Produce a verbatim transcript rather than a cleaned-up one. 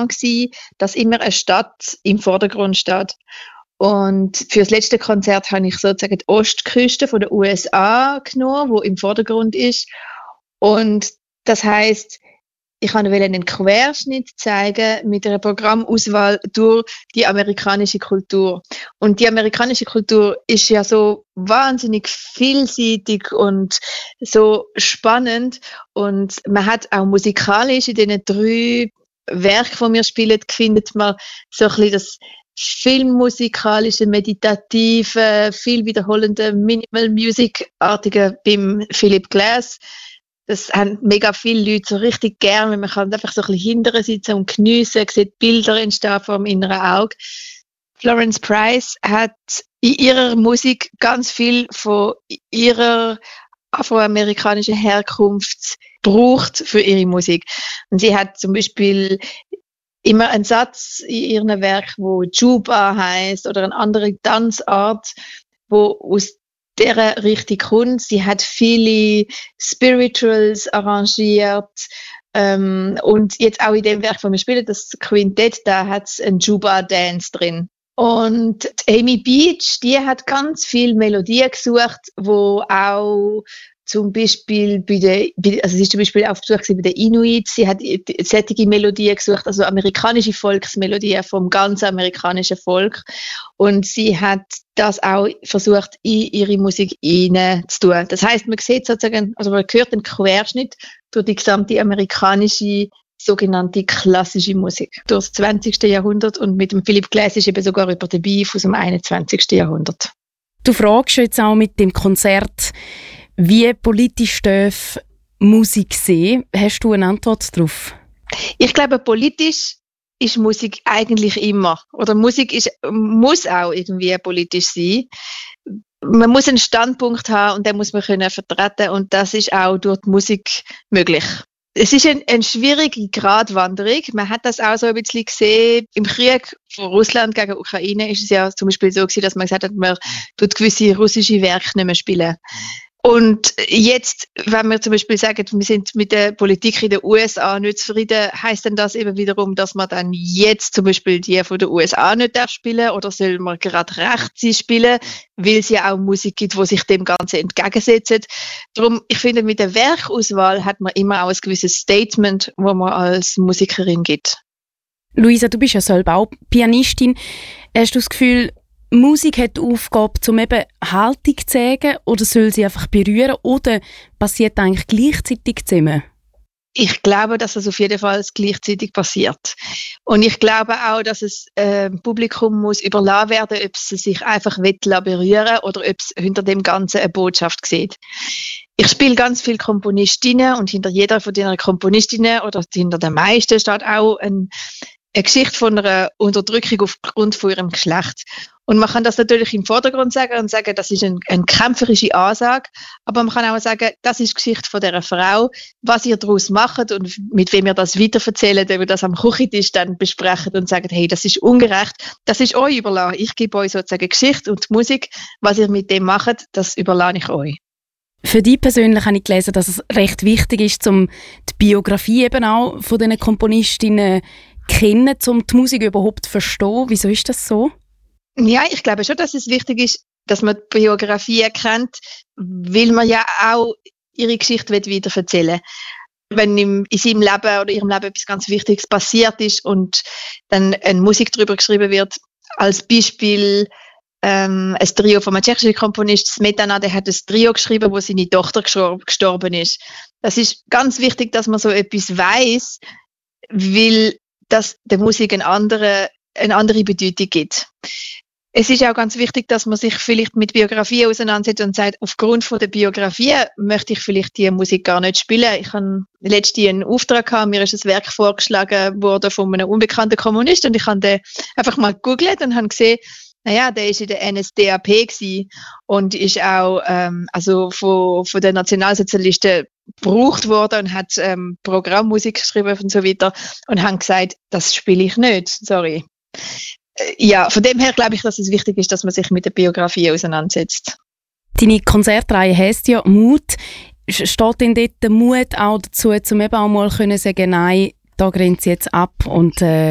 Engagement gewesen, dass immer eine Stadt im Vordergrund steht. Und für das letzte Konzert habe ich sozusagen die Ostküste von den U S A genommen, wo im Vordergrund ist. Und das heisst, ich wollte einen Querschnitt zeigen mit einer Programmauswahl durch die amerikanische Kultur. Und die amerikanische Kultur ist ja so wahnsinnig vielseitig und so spannend. Und man hat auch musikalisch in diesen drei Werken, die wir spielen, findet man so ein bisschen das filmmusikalische, meditative, viel wiederholende Minimal-Music-artige beim Philip Glass. Das haben mega viele Leute so richtig gern, weil man kann einfach so ein bisschen hinterher sitzen und geniessen, sieht Bilder entstehen vor dem inneren Auge. Florence Price hat in ihrer Musik ganz viel von ihrer afroamerikanischen Herkunft gebraucht für ihre Musik. Und sie hat zum Beispiel immer einen Satz in ihrem Werk, wo Juba heisst, oder eine andere Tanzart, wo aus dieser Richtung kommt. Sie hat viele Spirituals arrangiert, ähm, und jetzt auch in dem Werk, das wir spielen, das Quintett, da hat es einen Juba-Dance drin. Und Amy Beach, die hat ganz viel Melodien gesucht, wo auch zum Beispiel bei der, also sie ist zum Beispiel auf Besuch bei den Inuits, sie hat solche Melodien gesucht, also amerikanische Volksmelodien vom ganzen amerikanischen Volk. Und sie hat das auch versucht, in ihre Musik hineinzutun. Das heisst, man sieht sozusagen, also man hört einen Querschnitt durch die gesamte amerikanische sogenannte klassische Musik durch das zwanzigste Jahrhundert, und mit dem Philip Glass ist eben sogar über den Beef aus dem einundzwanzigsten Jahrhundert. Du fragst jetzt auch mit dem Konzert, wie politisch darf Musik sein? Hast du eine Antwort darauf? Ich glaube, politisch ist Musik eigentlich immer. Oder Musik ist, muss auch irgendwie politisch sein. Man muss einen Standpunkt haben und den muss man können vertreten, und das ist auch durch die Musik möglich. Es ist eine, eine schwierige Gratwanderung. Man hat das auch so ein bisschen gesehen. Im Krieg von Russland gegen Ukraine ist es ja zum Beispiel so gewesen, dass man gesagt hat, man tut gewisse russische Werke nicht mehr spielen. Und jetzt, wenn wir zum Beispiel sagen, wir sind mit der Politik in den U S A nicht zufrieden, heisst denn das eben wiederum, dass man dann jetzt zum Beispiel die von den U S A nicht darf spielen, oder soll man gerade rechts spielen, weil es ja auch Musik gibt, die sich dem Ganzen entgegensetzt. Darum, ich finde, mit der Werkauswahl hat man immer auch ein gewisses Statement, das man als Musikerin gibt. Luisa, du bist ja selber auch Pianistin. Hast du das Gefühl, Musik hat die Aufgabe, um eben Haltung zu zeigen, oder soll sie einfach berühren, oder passiert eigentlich gleichzeitig zusammen? Ich glaube, dass das auf jeden Fall gleichzeitig passiert. Und ich glaube auch, dass es äh, Publikum muss überlassen werden, ob es sich einfach berühren oder ob es hinter dem Ganzen eine Botschaft sieht. Ich spiele ganz viele Komponistinnen, und hinter jeder von diesen Komponistinnen oder hinter den meisten steht auch ein eine Geschichte von einer Unterdrückung aufgrund von ihrem Geschlecht. Und man kann das natürlich im Vordergrund sagen und sagen, das ist eine, eine kämpferische Ansage, aber man kann auch sagen, das ist die Geschichte von dieser Frau, was ihr daraus macht und mit wem ihr das weiterverzählt, wenn wir das am Küchentisch dann besprechen und sagen, hey, das ist ungerecht, das ist euch überlassen. Ich gebe euch sozusagen Geschichte und Musik, was ihr mit dem macht, das überlasse ich euch. Für dich persönlich habe ich gelesen, dass es recht wichtig ist, um die Biografie eben auch von diesen Komponistinnen kennen, um die Musik überhaupt zu verstehen. Wieso ist das so? Ja, ich glaube schon, dass es wichtig ist, dass man die Biografie kennt, weil man ja auch ihre Geschichte weiter erzählen will. Wenn in seinem Leben oder ihrem Leben etwas ganz Wichtiges passiert ist und dann eine Musik darüber geschrieben wird, als Beispiel ähm, ein Trio von einem tschechischen Komponist, Smetana, der hat ein Trio geschrieben, wo seine Tochter gestorben ist. Das ist ganz wichtig, dass man so etwas weiss, weil das der Musik eine andere, eine andere Bedeutung gibt. Es ist auch ganz wichtig, dass man sich vielleicht mit Biografien auseinandersetzt und sagt, aufgrund von der Biografie möchte ich vielleicht die Musik gar nicht spielen. Ich habe letztens einen Auftrag gehabt, mir ist ein Werk vorgeschlagen worden von einem unbekannten Kommunist, und ich habe den einfach mal gegoogelt und habe gesehen, naja, der ist in der N S D A P gewesen und ist auch ähm, also von, von den Nationalsozialisten gebraucht worden und hat ähm, Programmmusik geschrieben und so weiter, und haben gesagt, das spiele ich nicht, sorry. Äh, ja, von dem her glaube ich, dass es wichtig ist, dass man sich mit der Biografie auseinandersetzt. Deine Konzertreihe heisst ja Mut. Steht denn dort der Mut auch dazu, um eben auch mal können sagen, nein, da grenzt jetzt ab und äh,